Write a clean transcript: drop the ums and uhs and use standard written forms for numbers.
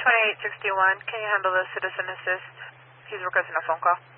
2861, can you handle the citizen assist? He's requesting a phone call.